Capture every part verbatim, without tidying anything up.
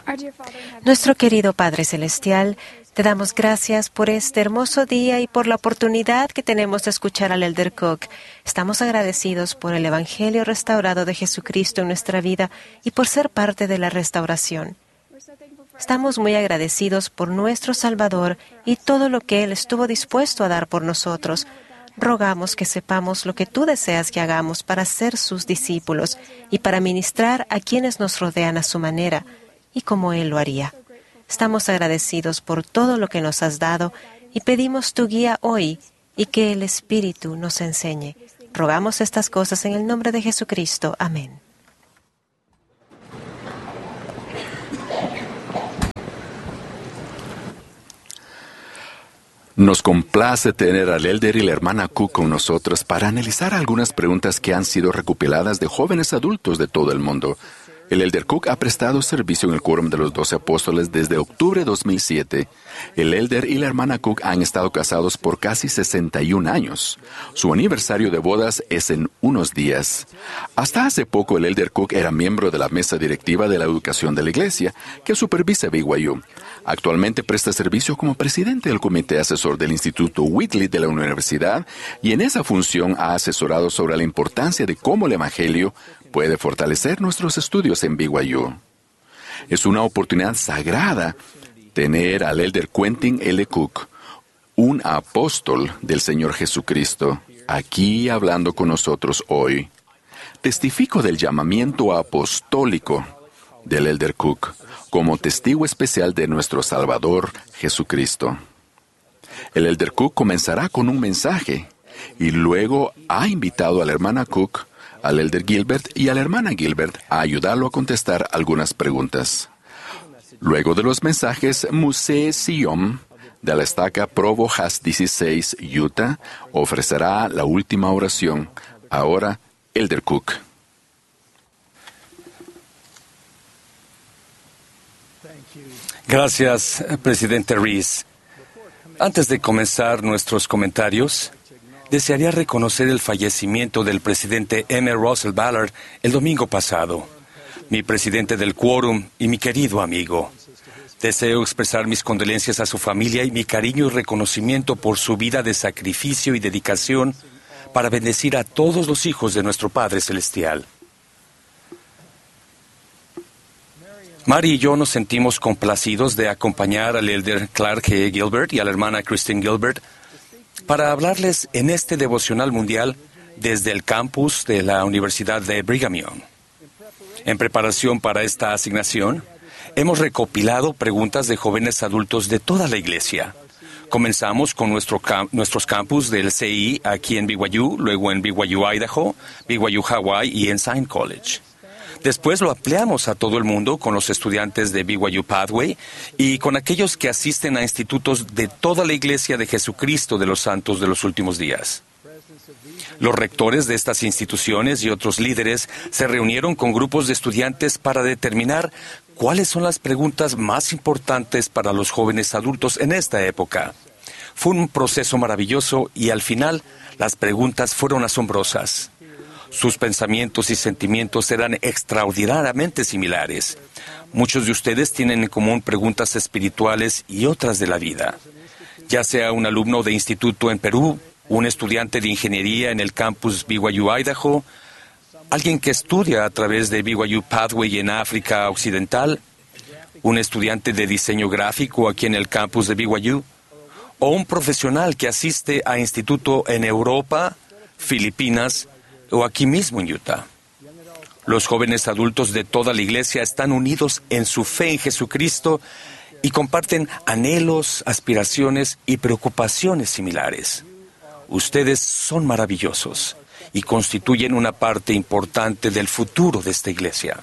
Nuestro querido Padre Celestial, te damos gracias por este hermoso día y por la oportunidad que tenemos de escuchar al Elder Cook. Estamos agradecidos por el Evangelio restaurado de Jesucristo en nuestra vida y por ser parte de la restauración. Estamos muy agradecidos por nuestro Salvador y todo lo que Él estuvo dispuesto a dar por nosotros. Rogamos que sepamos lo que tú deseas que hagamos para ser sus discípulos y para ministrar a quienes nos rodean a su manera y como Él lo haría. Estamos agradecidos por todo lo que nos has dado y pedimos tu guía hoy y que el Espíritu nos enseñe. Rogamos estas cosas en el nombre de Jesucristo. Amén. Nos complace tener al Elder y la hermana Cook con nosotros para analizar algunas preguntas que han sido recopiladas de jóvenes adultos de todo el mundo. El Elder Cook ha prestado servicio en el Quórum de los Doce Apóstoles desde octubre de dos mil siete. El Elder y la hermana Cook han estado casados por casi sesenta y un años. Su aniversario de bodas es en unos días. Hasta hace poco el Elder Cook era miembro de la mesa directiva de la educación de la iglesia, que supervisa B Y U. Actualmente presta servicio como presidente del comité asesor del Instituto Whitley de la universidad y en esa función ha asesorado sobre la importancia de cómo el Evangelio puede fortalecer nuestros estudios en B Y U. Es una oportunidad sagrada tener al Elder Quentin L. Cook, un apóstol del Señor Jesucristo, aquí hablando con nosotros hoy. Testifico del llamamiento apostólico del Elder Cook como testigo especial de nuestro Salvador Jesucristo. El Elder Cook comenzará con un mensaje y luego ha invitado a la hermana Cook, al Elder Gilbert y a la hermana Gilbert a ayudarlo a contestar algunas preguntas. Luego de los mensajes, Muse Sion, de la estaca Provo Has dieciséis, Utah, ofrecerá la última oración. Ahora, Elder Cook. Gracias, presidente Rees. Antes de comenzar nuestros comentarios, desearía reconocer el fallecimiento del presidente M. Russell Ballard el domingo pasado, mi presidente del Quórum y mi querido amigo. Deseo expresar mis condolencias a su familia y mi cariño y reconocimiento por su vida de sacrificio y dedicación para bendecir a todos los hijos de nuestro Padre Celestial. Mary y yo nos sentimos complacidos de acompañar al Elder Clark G. Gilbert y a la hermana Christine Gilbert para hablarles en este devocional mundial desde el campus de la Universidad de Brigham Young. En preparación para esta asignación, hemos recopilado preguntas de jóvenes adultos de toda la iglesia. Comenzamos con nuestro cam- nuestros campus del C I aquí en B Y U, luego en B Y U Idaho, B Y U Hawaii y en Saint College. Después lo ampliamos a todo el mundo con los estudiantes de B Y U Pathway y con aquellos que asisten a institutos de toda la Iglesia de Jesucristo de los Santos de los Últimos Días. Los rectores de estas instituciones y otros líderes se reunieron con grupos de estudiantes para determinar cuáles son las preguntas más importantes para los jóvenes adultos en esta época. Fue un proceso maravilloso y al final las preguntas fueron asombrosas. Sus pensamientos y sentimientos eran extraordinariamente similares. Muchos de ustedes tienen en común preguntas espirituales y otras de la vida. Ya sea un alumno de instituto en Perú, un estudiante de ingeniería en el campus B Y U Idaho, alguien que estudia a través de B Y U Pathway en África Occidental, un estudiante de diseño gráfico aquí en el campus de B Y U, o un profesional que asiste a instituto en Europa, Filipinas, o aquí mismo en Utah. Los jóvenes adultos de toda la iglesia están unidos en su fe en Jesucristo y comparten anhelos, aspiraciones y preocupaciones similares. Ustedes son maravillosos y constituyen una parte importante del futuro de esta iglesia.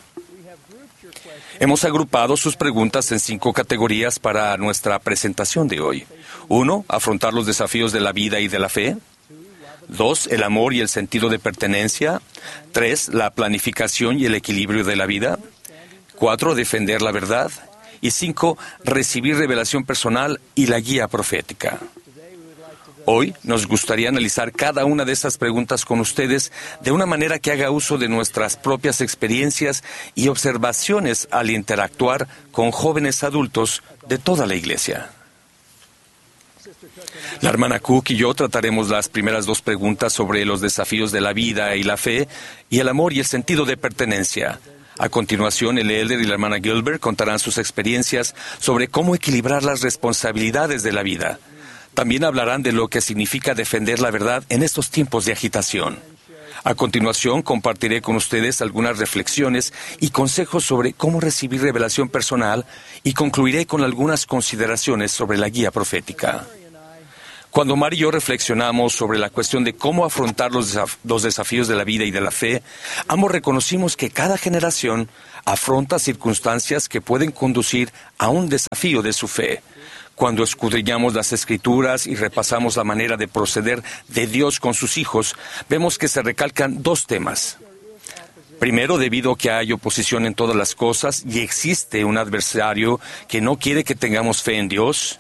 Hemos agrupado sus preguntas en cinco categorías para nuestra presentación de hoy. Uno, afrontar los desafíos de la vida y de la fe. Dos, el amor y el sentido de pertenencia. Tres, la planificación y el equilibrio de la vida. Cuatro, defender la verdad. Y cinco, recibir revelación personal y la guía profética. Hoy nos gustaría analizar cada una de esas preguntas con ustedes de una manera que haga uso de nuestras propias experiencias y observaciones al interactuar con jóvenes adultos de toda la Iglesia. La hermana Cook y yo trataremos las primeras dos preguntas sobre los desafíos de la vida y la fe, y el amor y el sentido de pertenencia. A continuación, el elder y la hermana Gilbert contarán sus experiencias sobre cómo equilibrar las responsabilidades de la vida. También hablarán de lo que significa defender la verdad en estos tiempos de agitación. A continuación, compartiré con ustedes algunas reflexiones y consejos sobre cómo recibir revelación personal y concluiré con algunas consideraciones sobre la guía profética. Cuando Mari y yo reflexionamos sobre la cuestión de cómo afrontar los, desaf- los desafíos de la vida y de la fe, ambos reconocimos que cada generación afronta circunstancias que pueden conducir a un desafío de su fe. Cuando escudriñamos las Escrituras y repasamos la manera de proceder de Dios con sus hijos, vemos que se recalcan dos temas. Primero, debido a que hay oposición en todas las cosas y existe un adversario que no quiere que tengamos fe en Dios,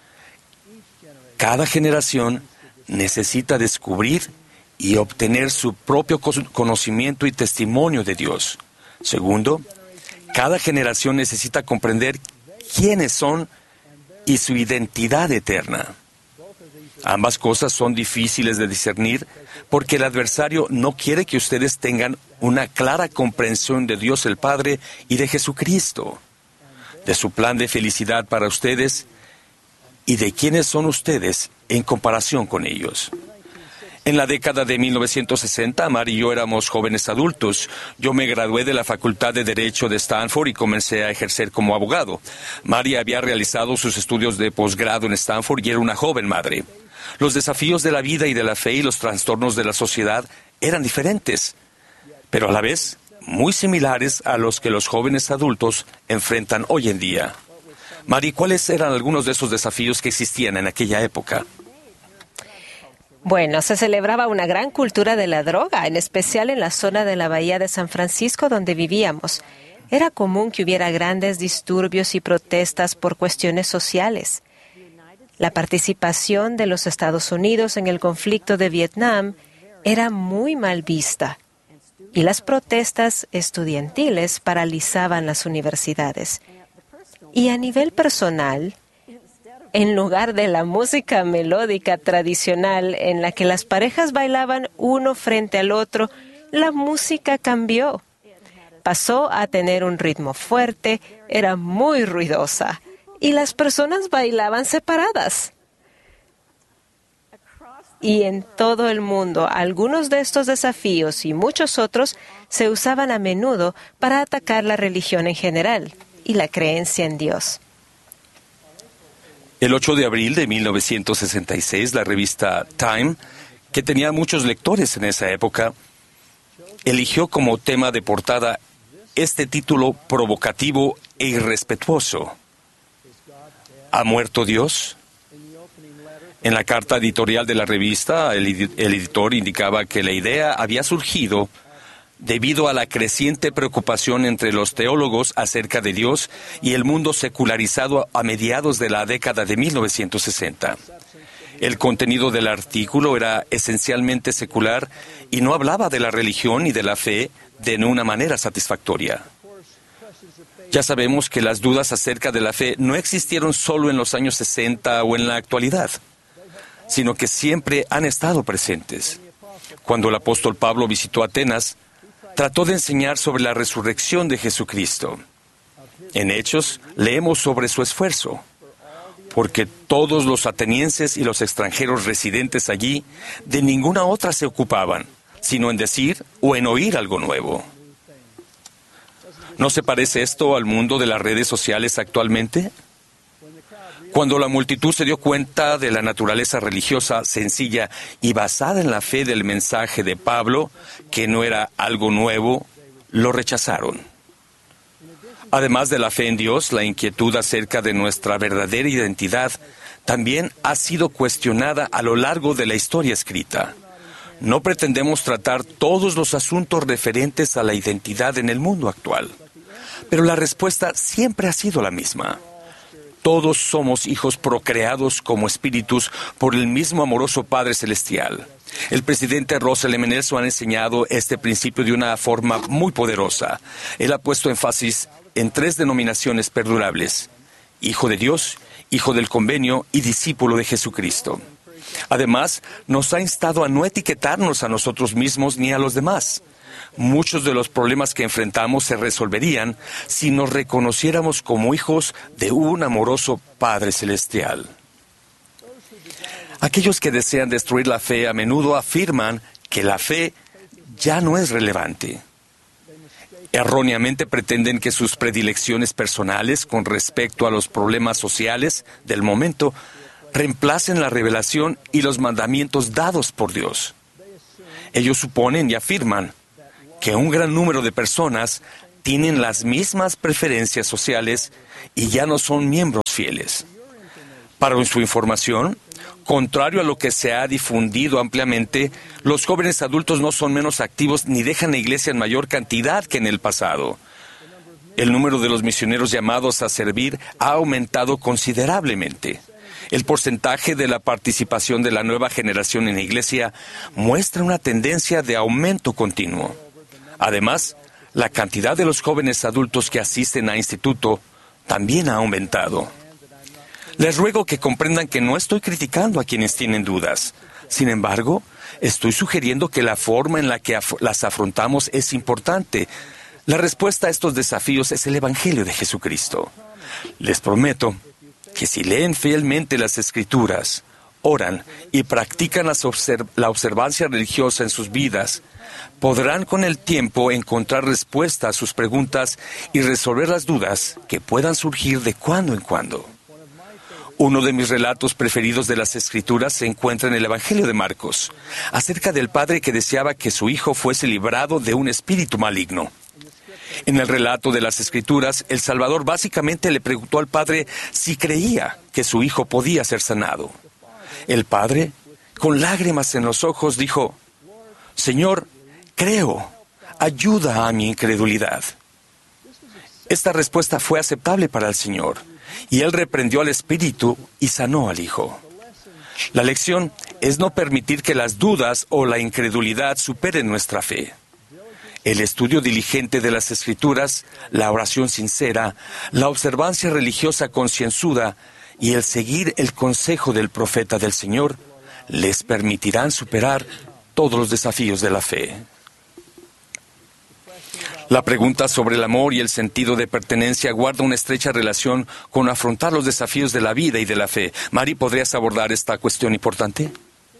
cada generación necesita descubrir y obtener su propio conocimiento y testimonio de Dios. Segundo, cada generación necesita comprender quiénes son y su identidad eterna. Ambas cosas son difíciles de discernir porque el adversario no quiere que ustedes tengan una clara comprensión de Dios el Padre y de Jesucristo, de su plan de felicidad para ustedes y de quiénes son ustedes en comparación con ellos. En la década de mil novecientos sesenta, Mari y yo éramos jóvenes adultos. Yo me gradué de la Facultad de Derecho de Stanford y comencé a ejercer como abogado. Mari había realizado sus estudios de posgrado en Stanford y era una joven madre. Los desafíos de la vida y de la fe y los trastornos de la sociedad eran diferentes, pero a la vez muy similares a los que los jóvenes adultos enfrentan hoy en día. Mari, ¿cuáles eran algunos de esos desafíos que existían en aquella época? Bueno, se celebraba una gran cultura de la droga, en especial en la zona de la Bahía de San Francisco donde vivíamos. Era común que hubiera grandes disturbios y protestas por cuestiones sociales. La participación de los Estados Unidos en el conflicto de Vietnam era muy mal vista, y las protestas estudiantiles paralizaban las universidades. Y a nivel personal, en lugar de la música melódica tradicional en la que las parejas bailaban uno frente al otro, la música cambió. Pasó a tener un ritmo fuerte, era muy ruidosa, y las personas bailaban separadas. Y en todo el mundo, algunos de estos desafíos y muchos otros se usaban a menudo para atacar la religión en general y la creencia en Dios. El ocho de abril de mil novecientos sesenta y seis, la revista Time, que tenía muchos lectores en esa época, eligió como tema de portada este título provocativo e irrespetuoso: ¿Ha muerto Dios? En la carta editorial de la revista, el, el editor indicaba que la idea había surgido debido a la creciente preocupación entre los teólogos acerca de Dios y el mundo secularizado a mediados de la década de mil novecientos sesenta. El contenido del artículo era esencialmente secular y no hablaba de la religión y de la fe de una manera satisfactoria. Ya sabemos que las dudas acerca de la fe no existieron solo en los años sesenta o en la actualidad, sino que siempre han estado presentes. Cuando el apóstol Pablo visitó Atenas, trató de enseñar sobre la resurrección de Jesucristo. En Hechos, leemos sobre su esfuerzo, porque todos los atenienses y los extranjeros residentes allí de ninguna otra se ocupaban, sino en decir o en oír algo nuevo. ¿No se parece esto al mundo de las redes sociales actualmente? Cuando la multitud se dio cuenta de la naturaleza religiosa sencilla y basada en la fe del mensaje de Pablo, que no era algo nuevo, lo rechazaron. Además de la fe en Dios, la inquietud acerca de nuestra verdadera identidad también ha sido cuestionada a lo largo de la historia escrita. No pretendemos tratar todos los asuntos referentes a la identidad en el mundo actual, pero la respuesta siempre ha sido la misma. todos somos hijos procreados como espíritus por el mismo amoroso Padre Celestial. El presidente Russell M. Nelson ha enseñado este principio de una forma muy poderosa. Él ha puesto énfasis en tres denominaciones perdurables: Hijo de Dios, Hijo del Convenio y Discípulo de Jesucristo. Además, nos ha instado a no etiquetarnos a nosotros mismos ni a los demás. Muchos de los problemas que enfrentamos se resolverían si nos reconociéramos como hijos de un amoroso Padre Celestial. Aquellos que desean destruir la fe a menudo afirman que la fe ya no es relevante. Erróneamente pretenden que sus predilecciones personales con respecto a los problemas sociales del momento reemplacen la revelación y los mandamientos dados por Dios. Ellos suponen y afirman que un gran número de personas tienen las mismas preferencias sociales y ya no son miembros fieles. Para su información, contrario a lo que se ha difundido ampliamente, los jóvenes adultos no son menos activos ni dejan la iglesia en mayor cantidad que en el pasado. El número de los misioneros llamados a servir ha aumentado considerablemente. El porcentaje de la participación de la nueva generación en la iglesia muestra una tendencia de aumento continuo. Además, la cantidad de los jóvenes adultos que asisten a instituto también ha aumentado. Les ruego que comprendan que no estoy criticando a quienes tienen dudas. Sin embargo, estoy sugiriendo que la forma en la que af- las afrontamos es importante. La respuesta a estos desafíos es el Evangelio de Jesucristo. Les prometo que si leen fielmente las Escrituras, oran y practican las observ- la observancia religiosa en sus vidas, podrán con el tiempo encontrar respuesta a sus preguntas y resolver las dudas que puedan surgir de cuando en cuando. Uno de mis relatos preferidos de las Escrituras se encuentra en el Evangelio de Marcos, acerca del padre que deseaba que su hijo fuese librado de un espíritu maligno. En el relato de las Escrituras, el Salvador básicamente le preguntó al padre si creía que su hijo podía ser sanado. El padre, con lágrimas en los ojos, dijo: «Señor, creo, ayuda a mi incredulidad». Esta respuesta fue aceptable para el Señor, y Él reprendió al espíritu y sanó al hijo. La lección es no permitir que las dudas o la incredulidad superen nuestra fe. El estudio diligente de las Escrituras, la oración sincera, la observancia religiosa concienzuda y el seguir el consejo del profeta del Señor les permitirán superar todos los desafíos de la fe. La pregunta sobre el amor y el sentido de pertenencia guarda una estrecha relación con afrontar los desafíos de la vida y de la fe. Mari, ¿podrías abordar esta cuestión importante?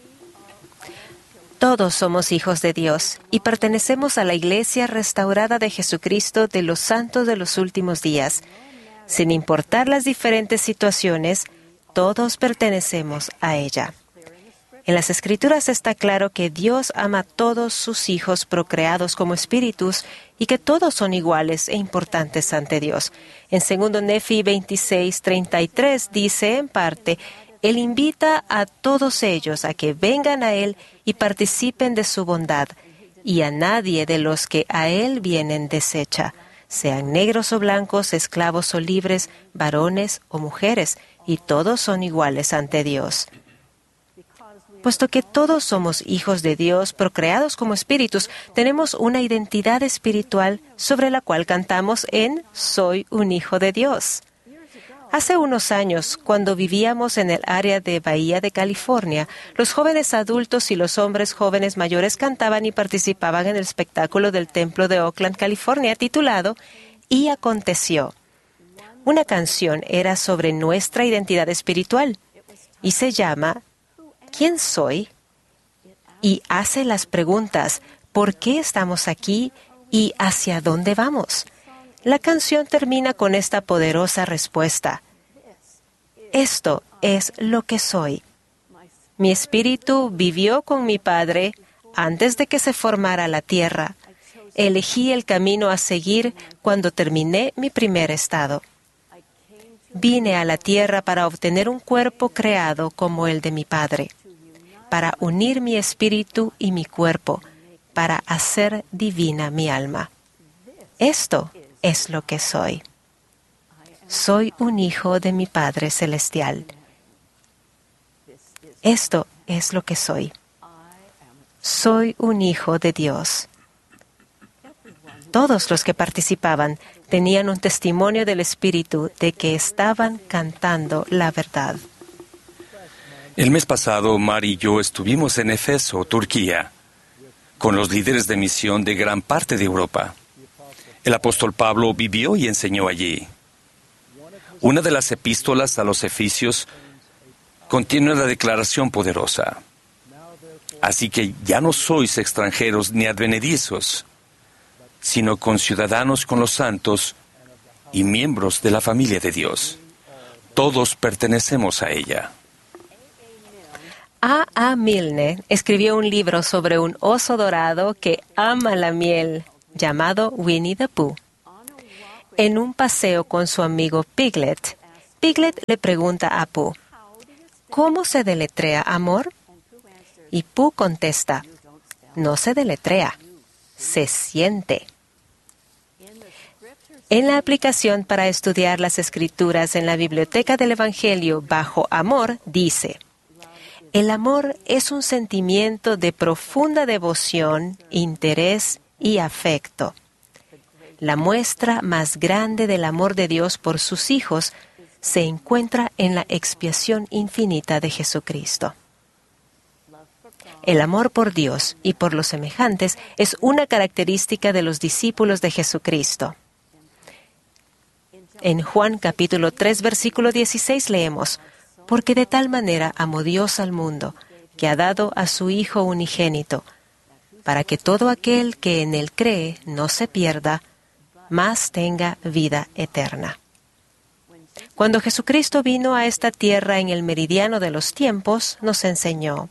Todos somos hijos de Dios y pertenecemos a la Iglesia restaurada de Jesucristo de los santos de los últimos días. Sin importar las diferentes situaciones, todos pertenecemos a ella. En las Escrituras está claro que Dios ama a todos sus hijos procreados como espíritus y que todos son iguales e importantes ante Dios. En segundo Nefi veintiséis treinta y tres dice en parte: Él invita a todos ellos a que vengan a Él y participen de su bondad, y a nadie de los que a Él vienen desecha, sean negros o blancos, esclavos o libres, varones o mujeres, y todos son iguales ante Dios. Puesto que todos somos hijos de Dios, procreados como espíritus, tenemos una identidad espiritual sobre la cual cantamos en Soy un hijo de Dios. Hace unos años, cuando vivíamos en el área de Bahía de California, los jóvenes adultos y los hombres jóvenes mayores cantaban y participaban en el espectáculo del templo de Oakland, California, titulado Y aconteció. Una canción era sobre nuestra identidad espiritual y se llama ¿Quién soy? Y hace las preguntas: ¿por qué estamos aquí y hacia dónde vamos? La canción termina con esta poderosa respuesta: Esto es lo que soy. Mi espíritu vivió con mi Padre antes de que se formara la tierra. Elegí el camino a seguir cuando terminé mi primer estado. Vine a la tierra para obtener un cuerpo creado como el de mi Padre, para unir mi espíritu y mi cuerpo, para hacer divina mi alma. Esto es lo que soy. Soy un hijo de mi Padre Celestial. Esto es lo que soy. Soy un hijo de Dios. Todos los que participaban tenían un testimonio del Espíritu de que estaban cantando la verdad. El mes pasado, Mari y yo estuvimos en Éfeso, Turquía, con los líderes de misión de gran parte de Europa. El apóstol Pablo vivió y enseñó allí. Una de las epístolas a los Efesios contiene una declaración poderosa. Así que ya no sois extranjeros ni advenedizos, sino conciudadanos con los santos y miembros de la familia de Dios. Todos pertenecemos a ella. A. A. Milne escribió un libro sobre un oso dorado que ama la miel, llamado Winnie the Pooh. En un paseo con su amigo Piglet, Piglet le pregunta a Pooh, ¿cómo se deletrea amor? Y Pooh contesta, no se deletrea, se siente. En la aplicación para estudiar las Escrituras en la Biblioteca del Evangelio bajo amor, dice, el amor es un sentimiento de profunda devoción, interés y afecto. La muestra más grande del amor de Dios por sus hijos se encuentra en la expiación infinita de Jesucristo. El amor por Dios y por los semejantes es una característica de los discípulos de Jesucristo. En Juan capítulo tres, versículo dieciséis leemos, porque de tal manera amó Dios al mundo, que ha dado a su Hijo unigénito, para que todo aquel que en Él cree no se pierda, mas tenga vida eterna. Cuando Jesucristo vino a esta tierra en el meridiano de los tiempos, nos enseñó,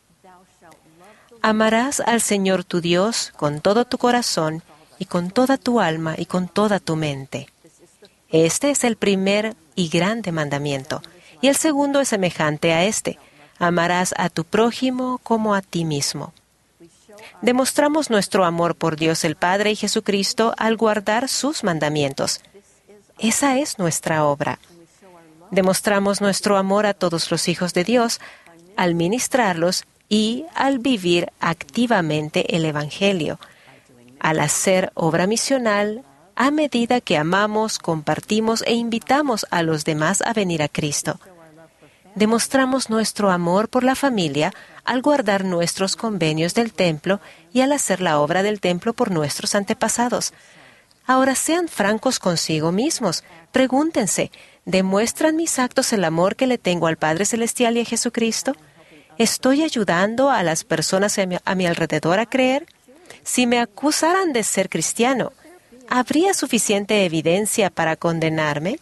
amarás al Señor tu Dios con todo tu corazón y con toda tu alma y con toda tu mente. Este es el primer y grande mandamiento. Y el segundo es semejante a este. Amarás a tu prójimo como a ti mismo. Demostramos nuestro amor por Dios el Padre y Jesucristo al guardar sus mandamientos. Esa es nuestra obra. Demostramos nuestro amor a todos los hijos de Dios al ministrarlos y al vivir activamente el Evangelio, al hacer obra misional a medida que amamos, compartimos e invitamos a los demás a venir a Cristo. Demostramos nuestro amor por la familia al guardar nuestros convenios del templo y al hacer la obra del templo por nuestros antepasados. Ahora sean francos consigo mismos. Pregúntense, ¿demuestran mis actos el amor que le tengo al Padre Celestial y a Jesucristo? ¿Estoy ayudando a las personas a mi, a mi alrededor a creer? Si me acusaran de ser cristiano, ¿habría suficiente evidencia para condenarme?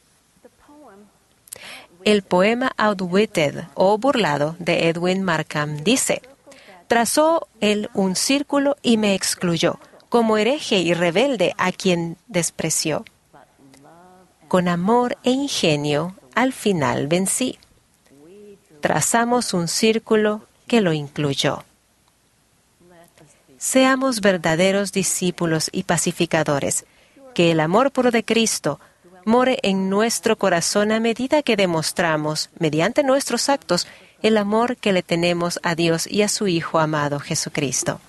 El poema Outwitted o Burlado de Edwin Markham dice, trazó él un círculo y me excluyó, como hereje y rebelde a quien despreció. Con amor e ingenio, al final vencí. Trazamos un círculo que lo incluyó. Seamos verdaderos discípulos y pacificadores, que el amor puro de Cristo more en nuestro corazón a medida que demostramos, mediante nuestros actos, el amor que le tenemos a Dios y a su Hijo amado Jesucristo.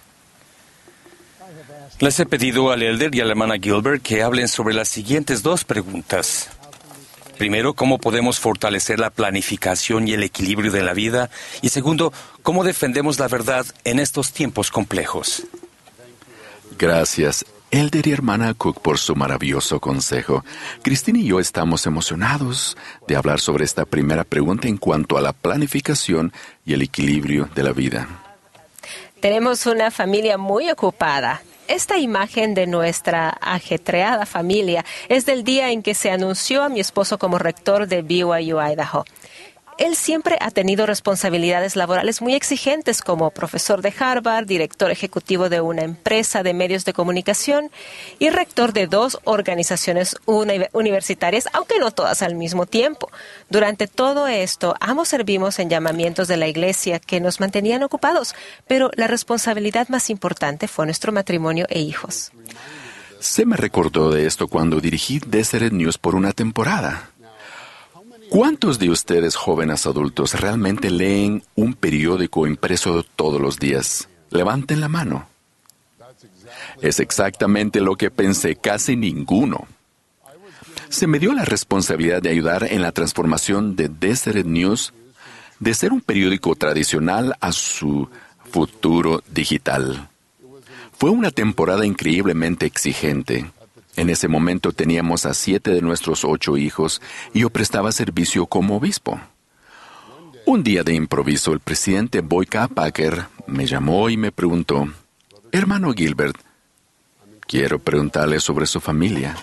Les he pedido al elder y a la hermana Gilbert que hablen sobre las siguientes dos preguntas. Primero, ¿cómo podemos fortalecer la planificación y el equilibrio de la vida? Y segundo, ¿cómo defendemos la verdad en estos tiempos complejos? Gracias, elder y hermana Cook, por su maravilloso consejo. Cristina y yo estamos emocionados de hablar sobre esta primera pregunta en cuanto a la planificación y el equilibrio de la vida. Tenemos una familia muy ocupada. Esta imagen de nuestra ajetreada familia es del día en que se anunció a mi esposo como rector de B Y U Idaho. Él siempre ha tenido responsabilidades laborales muy exigentes como profesor de Harvard, director ejecutivo de una empresa de medios de comunicación y rector de dos organizaciones uni- universitarias, aunque no todas al mismo tiempo. Durante todo esto, ambos servimos en llamamientos de la iglesia que nos mantenían ocupados, pero la responsabilidad más importante fue nuestro matrimonio e hijos. Se me recordó de esto cuando dirigí Deseret News por una temporada. ¿Cuántos de ustedes, jóvenes adultos, realmente leen un periódico impreso todos los días? Levanten la mano. Es exactamente lo que pensé, casi ninguno. Se me dio la responsabilidad de ayudar en la transformación de Deseret News de ser un periódico tradicional a su futuro digital. Fue una temporada increíblemente exigente. En ese momento teníamos a siete de nuestros ocho hijos y yo prestaba servicio como obispo. Un día de improviso, el presidente Boyka Packer me llamó y me preguntó, «Hermano Gilbert, quiero preguntarle sobre su familia.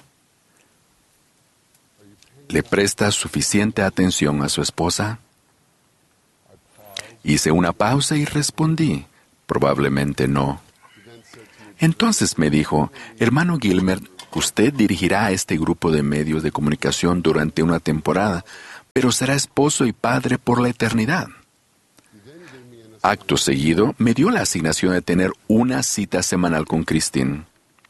¿Le presta suficiente atención a su esposa?» Hice una pausa y respondí, «Probablemente no». Entonces me dijo, «Hermano Gilbert, usted dirigirá a este grupo de medios de comunicación durante una temporada, pero será esposo y padre por la eternidad». Acto seguido, me dio la asignación de tener una cita semanal con Christine.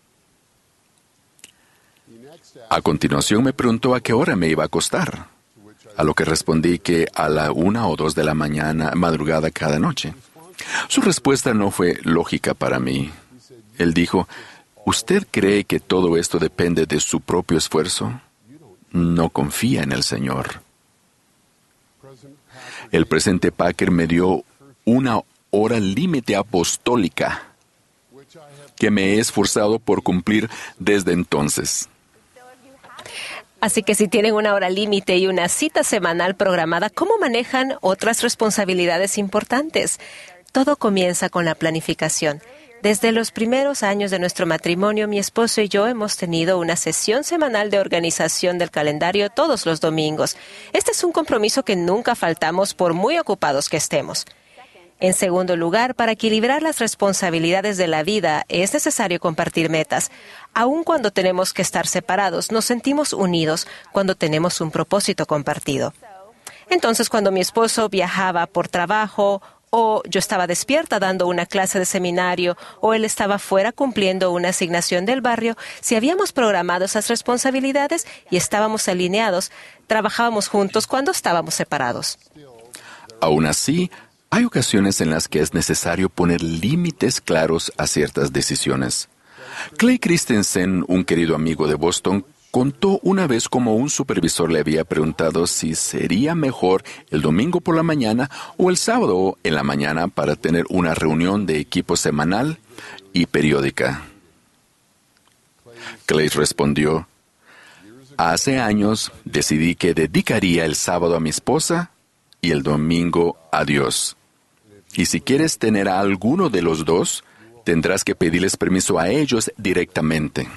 A continuación me preguntó a qué hora me iba a acostar, a lo que respondí que a la una o dos de la mañana, madrugada cada noche. Su respuesta no fue lógica para mí. Él dijo, ¿usted cree que todo esto depende de su propio esfuerzo? No confía en el Señor. El presidente Packer me dio una hora límite apostólica que me he esforzado por cumplir desde entonces. Así que si tienen una hora límite y una cita semanal programada, ¿cómo manejan otras responsabilidades importantes? Todo comienza con la planificación. Desde los primeros años de nuestro matrimonio, mi esposo y yo hemos tenido una sesión semanal de organización del calendario todos los domingos. Este es un compromiso que nunca faltamos por muy ocupados que estemos. En segundo lugar, para equilibrar las responsabilidades de la vida, es necesario compartir metas. Aun cuando tenemos que estar separados, nos sentimos unidos cuando tenemos un propósito compartido. Entonces, cuando mi esposo viajaba por trabajo, o yo estaba despierta dando una clase de seminario, o él estaba fuera cumpliendo una asignación del barrio, si habíamos programado esas responsabilidades y estábamos alineados, trabajábamos juntos cuando estábamos separados. Aún así, hay ocasiones en las que es necesario poner límites claros a ciertas decisiones. Clay Christensen, un querido amigo de Boston, contó una vez cómo un supervisor le había preguntado si sería mejor el domingo por la mañana o el sábado en la mañana para tener una reunión de equipo semanal y periódica. Clay respondió, «Hace años decidí que dedicaría el sábado a mi esposa y el domingo a Dios. Y si quieres tener a alguno de los dos, tendrás que pedirles permiso a ellos directamente».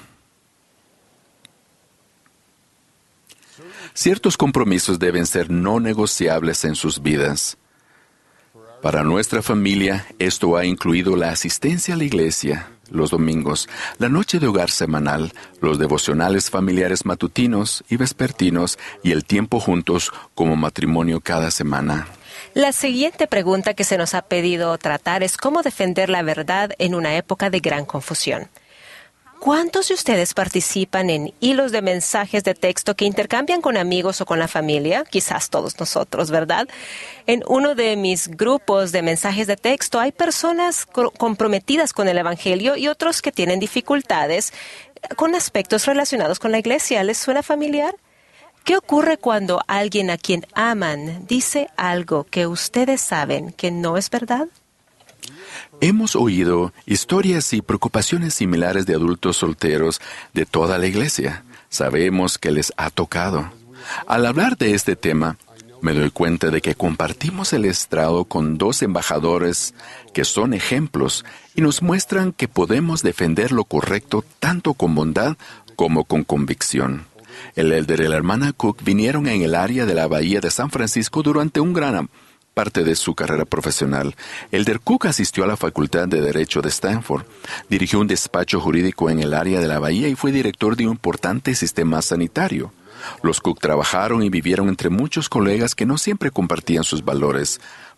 Ciertos compromisos deben ser no negociables en sus vidas. Para nuestra familia, esto ha incluido la asistencia a la iglesia los domingos, la noche de hogar semanal, los devocionales familiares matutinos y vespertinos y el tiempo juntos como matrimonio cada semana. La siguiente pregunta que se nos ha pedido tratar es cómo defender la verdad en una época de gran confusión. ¿Cuántos de ustedes participan en hilos de mensajes de texto que intercambian con amigos o con la familia? Quizás todos nosotros, ¿verdad? En uno de mis grupos de mensajes de texto hay personas co- comprometidas con el Evangelio y otros que tienen dificultades con aspectos relacionados con la iglesia. ¿Les suena familiar? ¿Qué ocurre cuando alguien a quien aman dice algo que ustedes saben que no es verdad? Hemos oído historias y preocupaciones similares de adultos solteros de toda la iglesia. Sabemos que les ha tocado. Al hablar de este tema, me doy cuenta de que compartimos el estrado con dos embajadores que son ejemplos y nos muestran que podemos defender lo correcto tanto con bondad como con convicción. El elder y la hermana Cook vinieron en el área de la Bahía de San Francisco durante un gran parte de su carrera profesional. Elder Cook asistió a la Facultad de Derecho de Stanford, dirigió un despacho jurídico en el área de la Bahía y fue director de un importante sistema sanitario. Los Cook trabajaron y vivieron entre muchos colegas que no siempre compartían sus valores.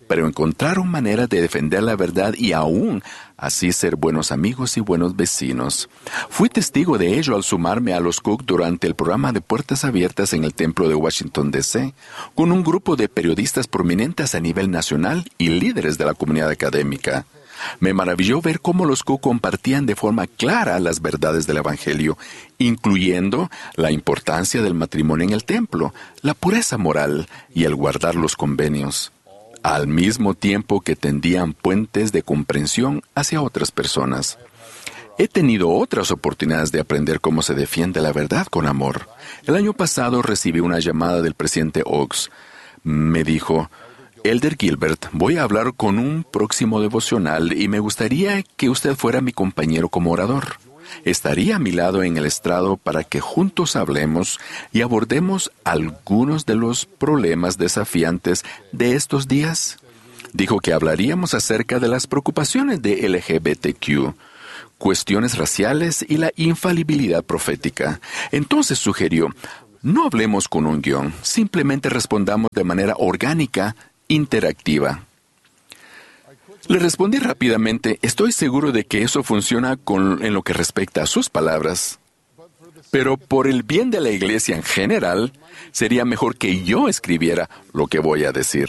pero encontraron maneras de defender la verdad y aún así ser buenos amigos y buenos vecinos. Fui testigo de ello al sumarme a los Cook durante el programa de Puertas Abiertas en el Templo de Washington, D C, con un grupo de periodistas prominentes a nivel nacional y líderes de la comunidad académica. Me maravilló ver cómo los Cook compartían de forma clara las verdades del Evangelio, incluyendo la importancia del matrimonio en el templo, la pureza moral y el guardar los convenios, al mismo tiempo que tendían puentes de comprensión hacia otras personas. He tenido otras oportunidades de aprender cómo se defiende la verdad con amor. El año pasado recibí una llamada del presidente Oaks. Me dijo: Elder Gilbert, voy a hablar con un próximo devocional y me gustaría que usted fuera mi compañero como orador. Estaría a mi lado en el estrado para que juntos hablemos y abordemos algunos de los problemas desafiantes de estos días. Dijo que hablaríamos acerca de las preocupaciones de L G B T Q, cuestiones raciales y la infalibilidad profética. Entonces sugirió: no hablemos con un guión, simplemente respondamos de manera orgánica, interactiva. Le respondí rápidamente: estoy seguro de que eso funciona con, en lo que respecta a sus palabras, pero por el bien de la iglesia en general, sería mejor que yo escribiera lo que voy a decir.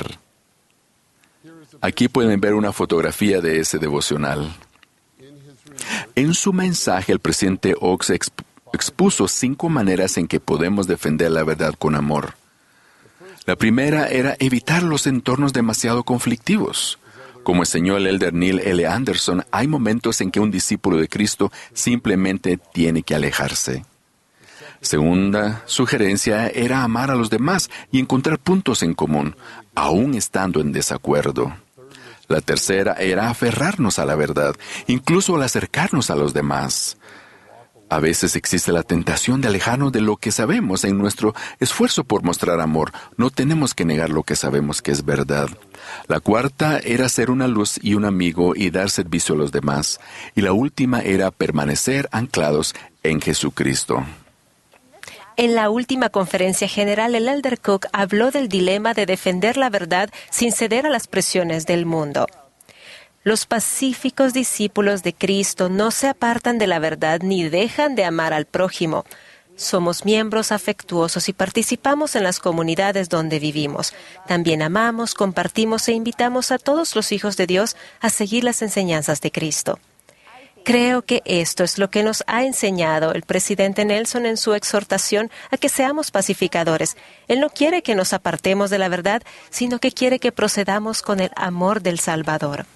Aquí pueden ver una fotografía de ese devocional. En su mensaje, el presidente Oaks exp- expuso cinco maneras en que podemos defender la verdad con amor. La primera era evitar los entornos demasiado conflictivos. Como enseñó el elder Neil L. Anderson, hay momentos en que un discípulo de Cristo simplemente tiene que alejarse. Segunda sugerencia era amar a los demás y encontrar puntos en común, aún estando en desacuerdo. La tercera era aferrarnos a la verdad, incluso al acercarnos a los demás. A veces existe la tentación de alejarnos de lo que sabemos en nuestro esfuerzo por mostrar amor. No tenemos que negar lo que sabemos que es verdad. La cuarta era ser una luz y un amigo y dar servicio a los demás. Y la última era permanecer anclados en Jesucristo. En la última conferencia general, el elder Cook habló del dilema de defender la verdad sin ceder a las presiones del mundo. Los pacíficos discípulos de Cristo no se apartan de la verdad ni dejan de amar al prójimo. Somos miembros afectuosos y participamos en las comunidades donde vivimos. También amamos, compartimos e invitamos a todos los hijos de Dios a seguir las enseñanzas de Cristo. Creo que esto es lo que nos ha enseñado el presidente Nelson en su exhortación a que seamos pacificadores. Él no quiere que nos apartemos de la verdad, sino que quiere que procedamos con el amor del Salvador.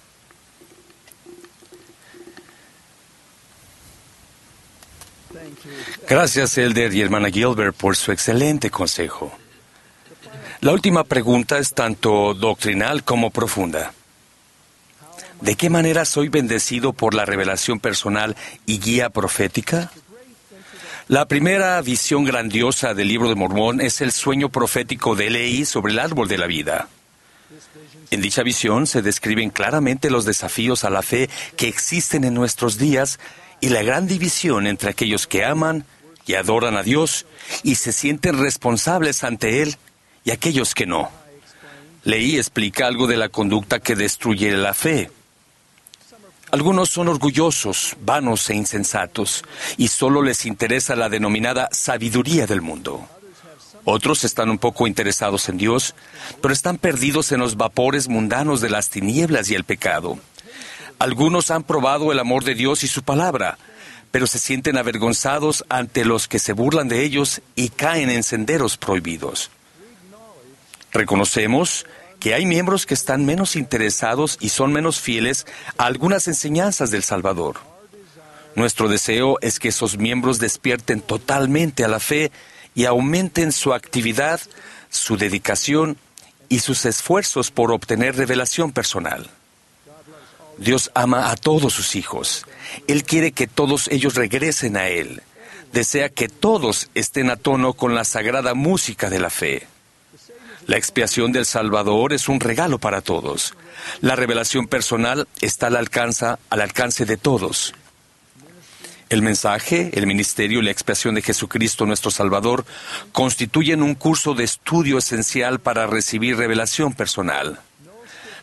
Gracias, Elder y hermana Gilbert, por su excelente consejo. La última pregunta es tanto doctrinal como profunda. ¿De qué manera soy bendecido por la revelación personal y guía profética? La primera visión grandiosa del Libro de Mormón es el sueño profético de Leí sobre el árbol de la vida. En dicha visión se describen claramente los desafíos a la fe que existen en nuestros días y la gran división entre aquellos que aman y adoran a Dios y se sienten responsables ante Él y aquellos que no. Leí explica algo de la conducta que destruye la fe. Algunos son orgullosos, vanos e insensatos, y solo les interesa la denominada sabiduría del mundo. Otros están un poco interesados en Dios, pero están perdidos en los vapores mundanos de las tinieblas y el pecado. Algunos han probado el amor de Dios y su palabra, pero se sienten avergonzados ante los que se burlan de ellos y caen en senderos prohibidos. Reconocemos que hay miembros que están menos interesados y son menos fieles a algunas enseñanzas del Salvador. Nuestro deseo es que esos miembros despierten totalmente a la fe y aumenten su actividad, su dedicación y sus esfuerzos por obtener revelación personal. Dios ama a todos sus hijos. Él quiere que todos ellos regresen a Él. Desea que todos estén a tono con la sagrada música de la fe. La expiación del Salvador es un regalo para todos. La revelación personal está al alcance, al alcance de todos. El mensaje, el ministerio y la expiación de Jesucristo nuestro Salvador constituyen un curso de estudio esencial para recibir revelación personal.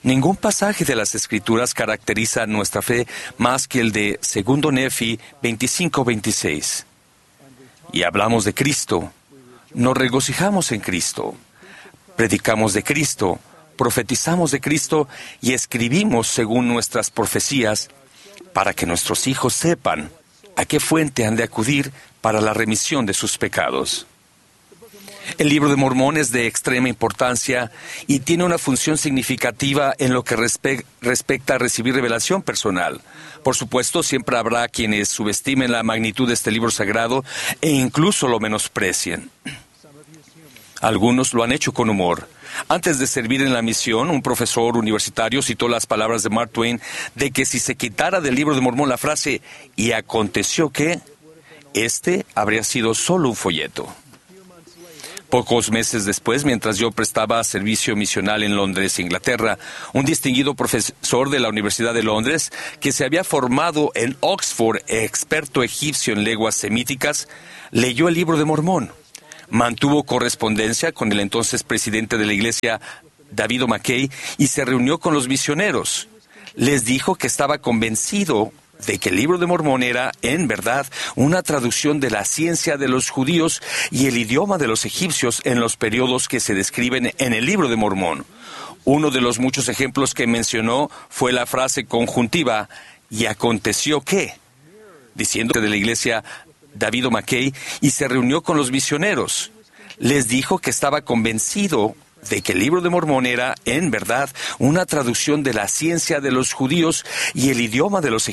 Ningún pasaje de las Escrituras caracteriza nuestra fe más que el de Segundo Nefi veinticinco veintiséis. Y hablamos de Cristo, nos regocijamos en Cristo, predicamos de Cristo, profetizamos de Cristo y escribimos según nuestras profecías para que nuestros hijos sepan a qué fuente han de acudir para la remisión de sus pecados. El Libro de Mormón es de extrema importancia y tiene una función significativa en lo que respe- respecta a recibir revelación personal. Por supuesto, siempre habrá quienes subestimen la magnitud de este libro sagrado e incluso lo menosprecien. Algunos lo han hecho con humor. Antes de servir en la misión, un profesor universitario citó las palabras de Mark Twain de que si se quitara del Libro de Mormón la frase «y aconteció que», este habría sido solo un folleto. Pocos meses después, mientras yo prestaba servicio misional en Londres, Inglaterra, un distinguido profesor de la Universidad de Londres, que se había formado en Oxford, experto egipcio en lenguas semíticas, leyó el Libro de Mormón. Mantuvo correspondencia con el entonces presidente de la iglesia, David O. McKay, y se reunió con los misioneros. Les dijo que estaba convencido de que el Libro de Mormón era, en verdad, una traducción de la ciencia de los judíos y el idioma de los egipcios en los periodos que se describen en el Libro de Mormón. Uno de los muchos ejemplos que mencionó fue la frase conjuntiva, «y aconteció que», diciendo de la iglesia David O. McKay, y se reunió con los misioneros. Les dijo que estaba convencido de que el Libro de Mormón era, en verdad, una traducción de la ciencia de los judíos y el idioma de los